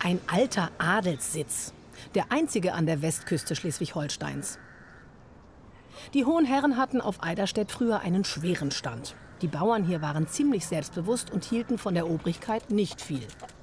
Ein alter Adelssitz. Der einzige an der Westküste Schleswig-Holsteins. Die hohen Herren hatten auf Eiderstedt früher einen schweren Stand. Die Bauern hier waren ziemlich selbstbewusst und hielten von der Obrigkeit nicht viel.